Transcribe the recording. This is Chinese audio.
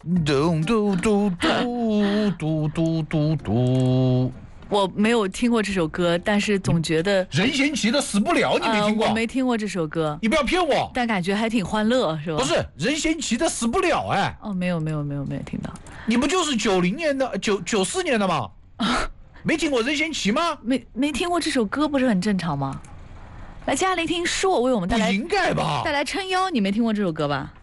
嘟嘟嘟嘟嘟嘟嘟嘟。 我没有听过这首歌，但是总觉得任贤齐的《死不了》你没听过？ 我没听过这首歌， 你不要骗我。 但感觉还挺欢乐，是吧？ 不是任贤齐的《死不了》哎。 哦，没有听到。 你不就是90年的94年的吗？没听过任贤齐吗？ 没听过这首歌，不是很正常吗？来，嘉玲听硕为我们带来， 不应该吧？ 带来撑腰，你没听过这首歌吧？